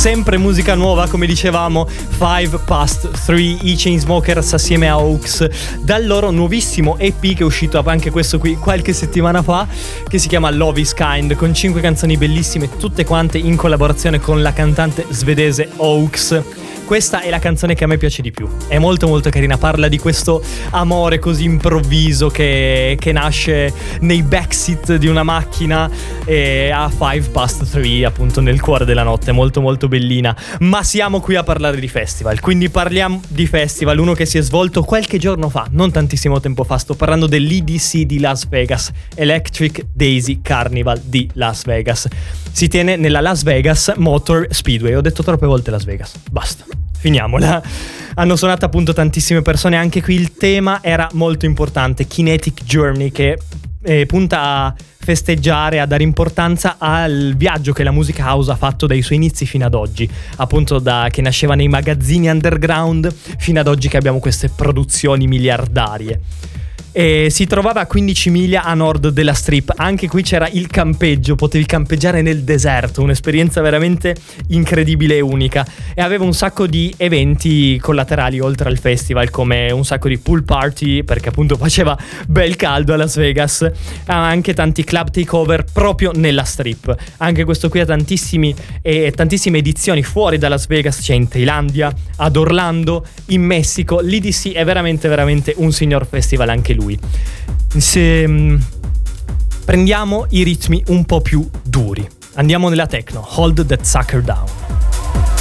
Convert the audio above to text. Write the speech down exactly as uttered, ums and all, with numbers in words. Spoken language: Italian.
sempre musica nuova, come dicevamo, Five Past Three, i Chainsmokers assieme a Hawks, dal loro nuovissimo E P che è uscito anche questo qui qualche settimana fa, che si chiama Love is Kind, con cinque canzoni bellissime, tutte quante in collaborazione con la cantante svedese Hawks. Questa è la canzone che a me piace di più, è molto molto carina, parla di questo amore così improvviso che, che nasce nei backseat di una macchina e a Five Past Three, appunto nel cuore della notte, molto molto bellina. Ma siamo qui a parlare di festival, quindi parliamo di festival, uno che si è svolto qualche giorno fa, non tantissimo tempo fa. Sto parlando dell'E D C di Las Vegas, Electric Daisy Carnival di Las Vegas. Si tiene nella Las Vegas Motor Speedway. Ho detto troppe volte Las Vegas, basta, finiamola. Hanno suonato appunto tantissime persone. Anche qui il tema era molto importante, Kinetic Journey, che eh, punta a festeggiare, a dare importanza al viaggio che la musica house ha fatto dai suoi inizi fino ad oggi, appunto da che nasceva nei magazzini underground fino ad oggi che abbiamo queste produzioni miliardarie. E si trovava a quindici miglia a nord della Strip. Anche qui c'era il campeggio, potevi campeggiare nel deserto, un'esperienza veramente incredibile e unica, e aveva un sacco di eventi collaterali oltre al festival, come un sacco di pool party, perché appunto faceva bel caldo a Las Vegas, ha anche tanti club takeover proprio nella Strip. Anche questo qui ha tantissimi e tantissime edizioni fuori da Las Vegas, c'è in Thailandia, ad Orlando, in Messico. L'E D C è veramente veramente un signor festival anche lui. Se um, prendiamo i ritmi un po' più duri, andiamo nella techno, Hold That Sucker Down.